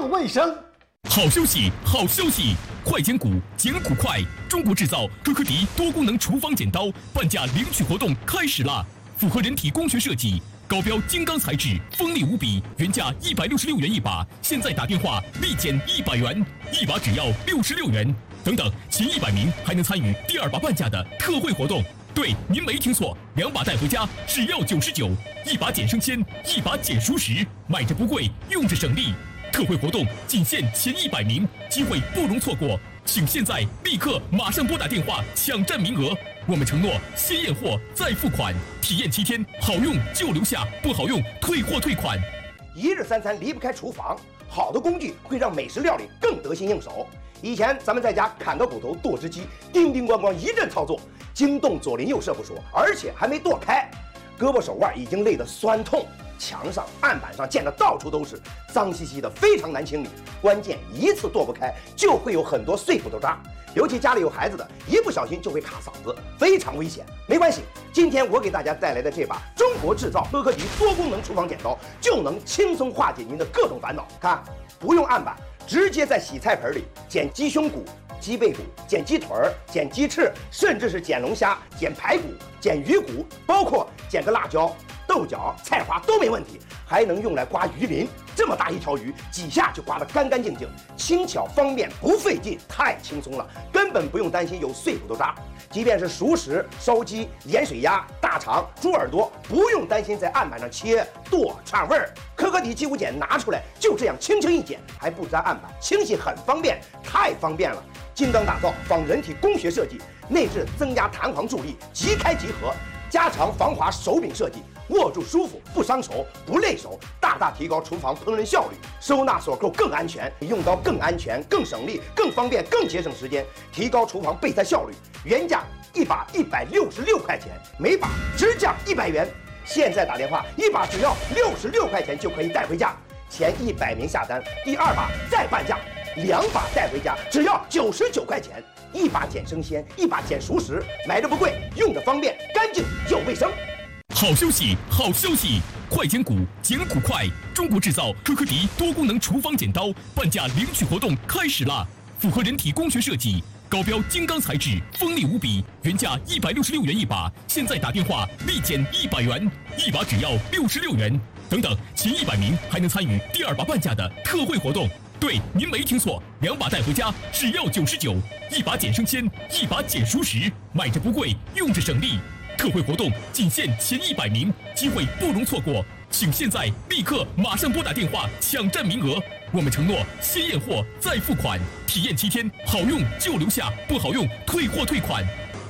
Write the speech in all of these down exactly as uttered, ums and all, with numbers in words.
更卫生。 好消息，好消息！快剪骨，剪骨快！中国制造科科迪多功能厨房剪刀半价领取活动开始啦！符合人体工学设计，高标金刚材质，锋利无比，原价一百六十六元一把，现在打电话立减一百元，一把只要六十六元。等等，前一百名还能参与第二把半价的特惠活动。对，您没听错，两把带回家只要九十九，一把减生鲜，一把减熟食，买着不贵，用着省力。特惠活动仅限前一百名，机会不容错过，请现在立刻马上拨打电话抢占名额。我们承诺先验货再付款，体验七天，好用就留下，不好用退货退款。 一日三餐离不开厨房，好的工具会让美食料理更得心应手。以前咱们在家砍个骨头剁只鸡，叮叮咣咣一阵操作，惊动左邻右舍不说，而且还没剁开，胳膊手腕已经累得酸痛。墙上、案板上溅得到处都是，脏兮兮的，非常难清理。关键一次剁不开，就会有很多碎骨头渣，尤其家里有孩子的，一不小心就会卡嗓子，非常危险。没关系，今天我给大家带来的这把中国制造科科迪多功能厨房剪刀，就能轻松化解您的各种烦恼。看，不用案板，直接在洗菜盆里剪鸡胸骨、鸡背骨、剪鸡腿儿、剪鸡翅，甚至是剪龙虾、剪排骨、剪鱼骨，包括剪个辣椒、豆角、菜花都没问题，还能用来刮鱼鳞。这么大一条鱼，几下就刮得干干净净，轻巧方便，不费劲，太轻松了，根本不用担心有碎骨头渣。即便是熟食、烧鸡、盐水鸭、大肠、猪耳朵，不用担心在案板上切剁串味儿。科科迪鸡骨剪拿出来，就这样轻轻一剪，还不沾案板，清洗很方便，太方便了。精钢打造，仿人体工学设计，内置增压弹簧助力，即开即合，加长防滑手柄设计，握住舒服，不伤手，不累手，大大提高厨房烹饪效率。收纳锁扣更安全，用刀更安全、更省力、更方便、更节省时间，提高厨房备菜效率。原价一把一百六十六块钱，每把只降一百元。现在打电话，一把只要六十六块钱就可以带回家。前一百名下单，第二把再半价，两把带回家只要九十九块钱。一把剪生鲜，一把剪熟食，买着不贵，用着方便，干净又卫生。 好消息，好消息！快剪骨，剪骨快！中国制造科科迪多功能厨房剪刀半价领取活动开始啦！符合人体工学设计，高标金刚材质，锋利无比，原价一百六十六元一把，现在打电话立减一百元，一把只要六十六元。等等，前一百名还能参与第二把半价的特惠活动。对，您没听错，两把带回家只要九十九，一把剪生鲜，一把剪熟食，买着不贵，用着省力。特惠活动仅限前一百名，机会不容错过，请现在立刻马上拨打电话抢占名额。我们承诺先验货再付款，体验七天，好用就留下，不好用退货退款。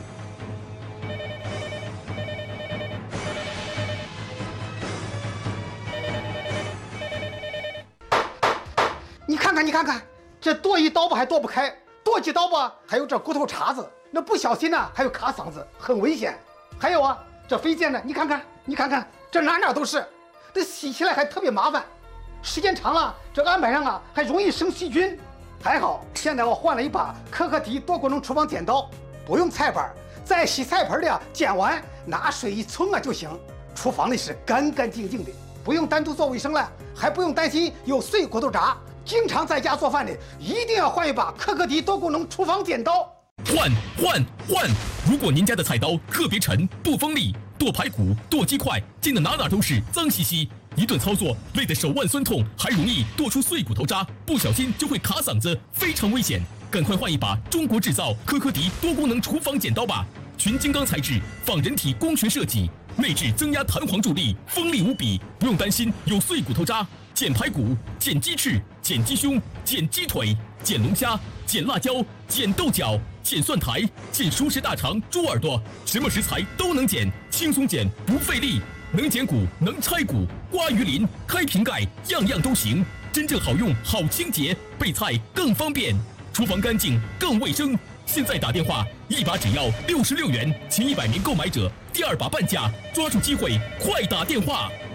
你看看，你看看，这剁一刀吧还剁不开，剁几刀吧还有这骨头茬子，那不小心呢还有卡嗓子，很危险。还有啊，这飞溅的，你看看，你看看，这哪哪都是，这洗起来还特别麻烦，时间长了，这案板上啊还容易生细菌。还好，现在我换了一把科科迪多功能厨房剪刀，不用菜板，在洗菜盆里啊剪完，拿水一冲啊就行，厨房里是干干净净的，不用单独做卫生了，还不用担心有碎骨头渣。经常在家做饭的，一定要换一把科科迪多功能厨房剪刀。 换换换！如果您家的菜刀特别沉，不锋利，剁排骨、剁鸡块，溅得哪哪都是，脏兮兮，一顿操作累得手腕酸痛，还容易剁出碎骨头渣，不小心就会卡嗓子，非常危险。赶快换一把中国制造科科迪多功能厨房剪刀吧！全金刚材质，仿人体工学设计，内置增压弹簧助力，锋利无比，不用担心有碎骨头渣。剪排骨、剪鸡翅、剪鸡胸、剪鸡腿、剪龙虾、剪辣椒、剪豆角、剪蒜苔、剪熟食大肠、猪耳朵，什么食材都能剪，轻松剪不费力，能剪骨，能拆骨，刮鱼鳞，开瓶盖，样样都行，真正好用，好清洁，备菜更方便，厨房干净更卫生。现在打电话，一把只要六十六元，前一百名购买者第二把半价，抓住机会，快打电话！